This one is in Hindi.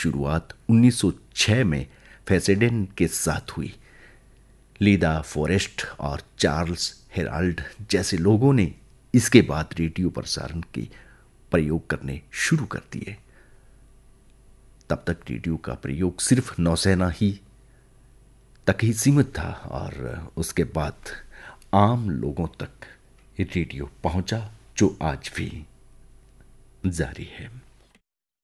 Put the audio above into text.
शुरुआत 1906 में फेसेडेन के साथ हुई। लीदा फॉरेस्ट और चार्ल्स हेराल्ड जैसे लोगों ने इसके बाद रेडियो प्रसारण के प्रयोग करने शुरू कर दिए। तब तक रेडियो का प्रयोग सिर्फ नौसेना ही तक ही सीमित था और उसके बाद आम लोगों तक रेडियो पहुंचा, जो आज भी जारी है।